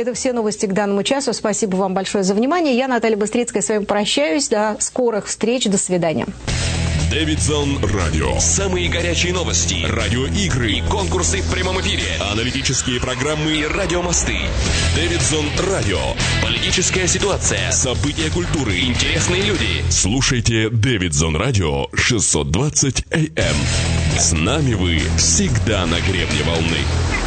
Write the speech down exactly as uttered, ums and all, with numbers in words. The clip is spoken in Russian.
Это все новости к данному часу. Спасибо вам большое за внимание. Я, Наталья Быстрицкая, с вами прощаюсь. До скорых встреч. До свидания. Дэвидсон Радио. Самые горячие новости, радиоигры и конкурсы в прямом эфире, аналитические программы и радиомосты. Дэвидсон Радио. Политическая ситуация, события культуры, интересные люди. Слушайте Дэвидсон Радио шестьсот двадцать эй эм. С нами вы всегда на гребне волны.